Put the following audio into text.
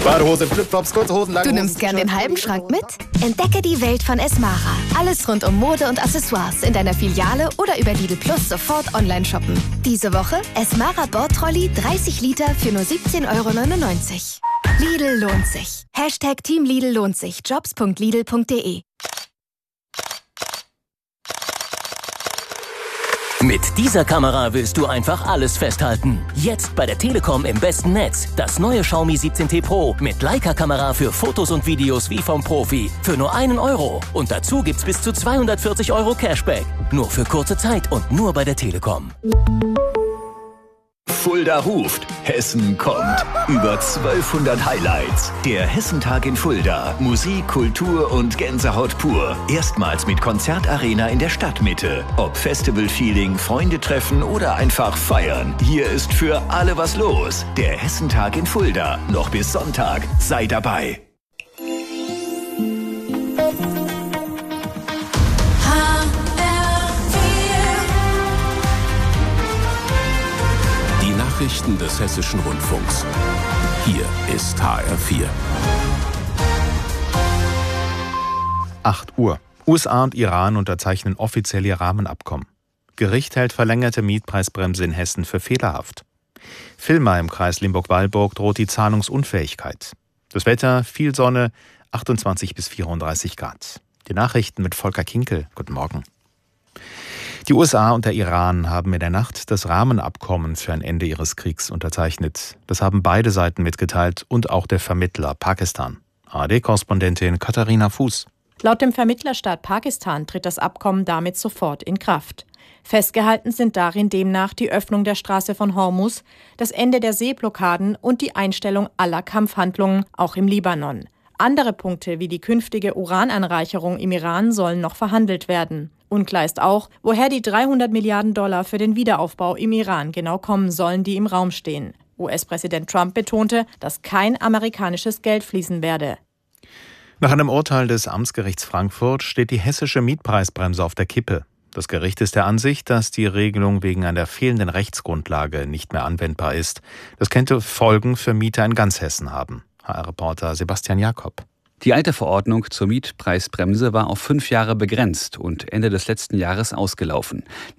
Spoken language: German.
Badehose, Flipflops, kurze Hosen, lange Du Hosen. nimmst gern den halben Schrank mit? Entdecke die Welt von Esmara. Alles rund um Mode und Accessoires in deiner Filiale oder über Lidl Plus sofort online shoppen. Diese Woche Esmara Bordtrolley 30 Liter für nur 17,99 €. Lidl lohnt sich. Team Lidl lohnt sich. Jobs.lidl.de. Mit dieser Kamera willst du einfach alles festhalten. Jetzt bei der Telekom im besten Netz. Das neue Xiaomi 17T Pro mit Leica-Kamera für Fotos und Videos wie vom Profi. Für nur €1. Und dazu gibt's bis zu 240 € Cashback. Nur für kurze Zeit und nur bei der Telekom. Fulda ruft, Hessen kommt. Über 1200 Highlights. Der Hessentag in Fulda. Musik, Kultur und Gänsehaut pur. Erstmals mit Konzertarena in der Stadtmitte. Ob Festival-Feeling, Freunde treffen oder einfach feiern. Hier ist für alle was los. Der Hessentag in Fulda. Noch bis Sonntag. Sei dabei. Nachrichten des Hessischen Rundfunks. Hier ist HR4. 8 Uhr. USA und Iran unterzeichnen offiziell ihr Rahmenabkommen. Gericht hält verlängerte Mietpreisbremse in Hessen für fehlerhaft. Villmar im Kreis Limburg-Weilburg droht die Zahlungsunfähigkeit. Das Wetter, viel Sonne, 28 bis 34 Grad. Die Nachrichten mit Volker Kinkel. Guten Morgen. Die USA und der Iran haben in der Nacht das Rahmenabkommen für ein Ende ihres Kriegs unterzeichnet. Das haben beide Seiten mitgeteilt und auch der Vermittler Pakistan. ARD-Korrespondentin Katharina Fuß. Laut dem Vermittlerstaat Pakistan tritt das Abkommen damit sofort in Kraft. Festgehalten sind darin demnach die Öffnung der Straße von Hormuz, das Ende der Seeblockaden und die Einstellung aller Kampfhandlungen, auch im Libanon. Andere Punkte wie die künftige Urananreicherung im Iran sollen noch verhandelt werden. Unklar ist auch, woher die $300 Milliarden für den Wiederaufbau im Iran genau kommen sollen, die im Raum stehen. US-Präsident Trump betonte, dass kein amerikanisches Geld fließen werde. Nach einem Urteil des Amtsgerichts Frankfurt steht die hessische Mietpreisbremse auf der Kippe. Das Gericht ist der Ansicht, dass die Regelung wegen einer fehlenden Rechtsgrundlage nicht mehr anwendbar ist. Das könnte Folgen für Mieter in ganz Hessen haben. HR-Reporter Sebastian Jakob. Die alte Verordnung zur Mietpreisbremse war auf 5 Jahre begrenzt und Ende des letzten Jahres ausgelaufen.